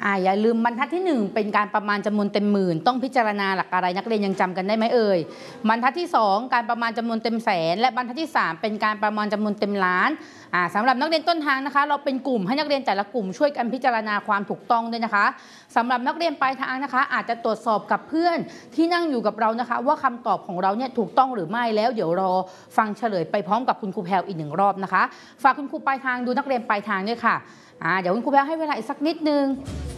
อย่าลืมบรรทัดที่1เป็นการประมาณจำนวนเต็มหมื่นต้องพิจารณาหลักอะไรนักเรียนยังจำกันได้ไหมเอ่ยบรรทัดที่2การประมาณจำนวนเต็มแสนและบรรทัดที่3เป็นการประมาณจำนวนเต็มล้านสำหรับนักเรียนต้นทางนะคะเราเป็นกลุ่มให้นักเรียนแต่ละกลุ่มช่วยกันพิจารณาความถูกต้องด้วยนะคะสำหรับนักเรียนปลายทางนะคะอาจจะตรวจสอบกับเพื่อนที่นั่งอยู่กับเรานะคะว่าคำตอบของเราเนี่ยถูกต้องหรือไม่แล้วเดี๋ยวรอฟังเฉลยไปพร้อมกับคุณครูแพรวอีก1 รอบนะคะฝากคุณครูปลายทางดูนักเรียนปลายทางด้วยค่ะเดี๋ยวคุณครูแพรวให้เวลาอีกสักนิดนึง